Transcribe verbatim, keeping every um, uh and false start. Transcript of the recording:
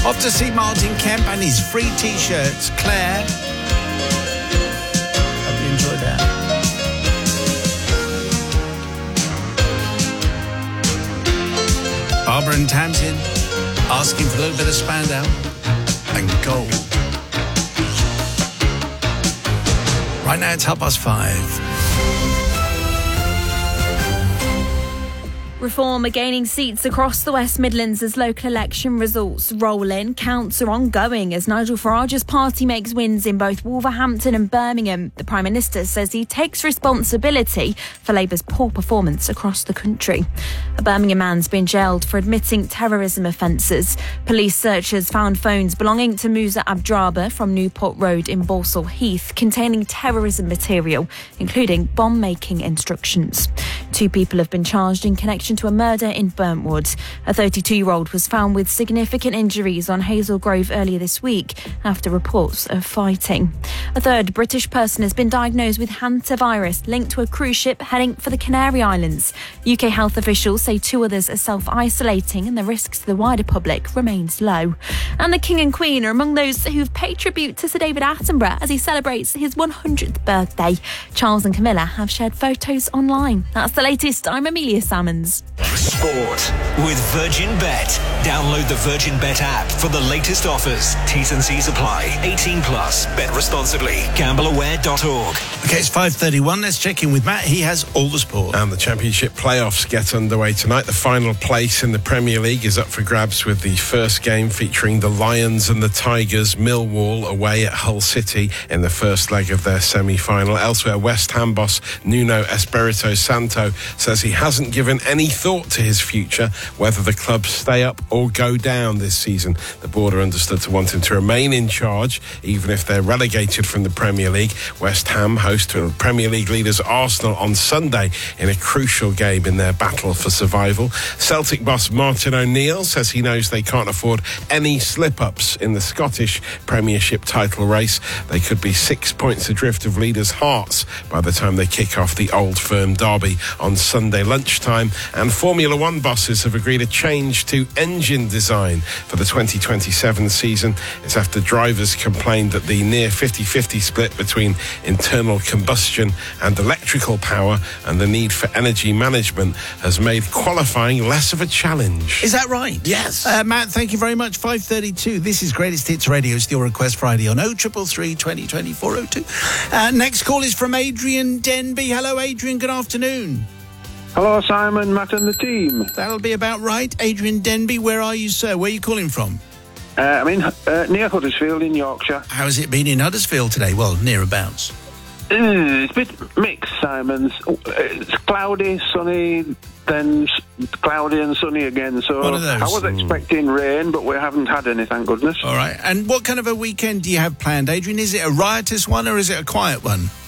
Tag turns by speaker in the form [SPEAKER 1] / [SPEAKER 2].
[SPEAKER 1] Off to see Martin Kemp and his free T-shirts. Claire. Hope you enjoyed that. Barbara and Tamsin asking for a little bit of Spandau and gold. Right now it's half past five.
[SPEAKER 2] Reform are gaining seats across the West Midlands as local election results roll in. Counts are ongoing as Nigel Farage's party makes wins in both Wolverhampton and Birmingham. The Prime Minister says he takes responsibility for Labour's poor performance across the country. A Birmingham man's been jailed for admitting terrorism offences. Police searchers found phones belonging to Musa Abdraba from Newport Road in Balsall Heath containing terrorism material, including bomb-making instructions. Two people have been charged in connection to a murder in Burntwood. A thirty-two-year-old was found with significant injuries on Hazel Grove earlier this week after reports of fighting. A third British person has been diagnosed with hantavirus linked to a cruise ship heading for the Canary Islands. U K health officials say two others are self-isolating and the risks to the wider public remains low. And the King and Queen are among those who've paid tribute to Sir David Attenborough as he celebrates his one hundredth birthday. Charles and Camilla have shared photos online. That's the latest. I'm Amelia Salmons.
[SPEAKER 3] Sport with Virgin Bet. Download the Virgin Bet app for the latest offers. T's and C's apply. eighteen plus. Bet responsibly. gamble aware dot org.
[SPEAKER 1] Okay, it's five thirty-one. Let's check in with Matt. He has all the sport.
[SPEAKER 4] And the Championship playoffs get underway tonight. The final place in the Premier League is up for grabs with the first game featuring the Lions and the Tigers. Millwall away at Hull City in the first leg of their semi-final. Elsewhere, West Ham boss Nuno Espirito Santo says he hasn't given any thought to his future, whether the club stay up or go down this season. The board are understood to want him to remain in charge, even if they're relegated from the Premier League. West Ham host to Premier League leaders Arsenal on Sunday in a crucial game in their battle for survival. Celtic boss Martin O'Neill says he knows they can't afford any slip-ups in the Scottish Premiership title race. They could be six points adrift of leaders Hearts by the time they kick off the Old Firm derby on Sunday lunchtime. And Formula One bosses have agreed a change to engine design for the twenty twenty-seven season. It's after drivers complained that the near fifty-fifty split between internal combustion and electrical power and the need for energy management has made qualifying less of a challenge.
[SPEAKER 1] Is that right?
[SPEAKER 4] Yes.
[SPEAKER 1] Uh, Matt, thank you very much. five thirty-two. This is Greatest Hits Radio. It's your request Friday on oh three three, twenty, twenty-four oh two. Uh, next call is from Adrian Denby. Hello, Adrian. Good afternoon.
[SPEAKER 5] Hello, Simon, Matt and the team.
[SPEAKER 1] That'll be about right. Adrian Denby, where are you, sir? Where are you calling from?
[SPEAKER 5] Uh, I'm in uh, near Huddersfield in Yorkshire.
[SPEAKER 1] How has it been in Huddersfield today? Well, nearabouts.
[SPEAKER 5] Uh, it's a bit mixed, Simon. It's cloudy, sunny, then cloudy and sunny again. So
[SPEAKER 1] One of those.
[SPEAKER 5] I was expecting rain, but we haven't had any, thank goodness.
[SPEAKER 1] All right. And what kind of a weekend do you have planned, Adrian? Is it a riotous one or is it a quiet one?